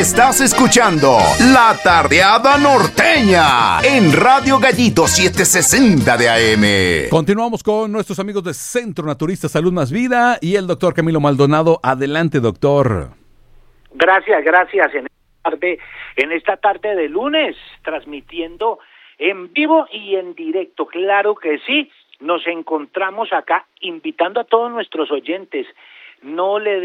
Estás escuchando La Tardeada Norteña en Radio Gallito 760 de AM. Continuamos con nuestros amigos de Centro Naturista Salud Más Vida y el doctor Camilo Maldonado. Adelante, doctor. Gracias. En esta tarde de lunes, transmitiendo en vivo y en directo. Claro que sí, nos encontramos acá invitando a todos nuestros oyentes. No le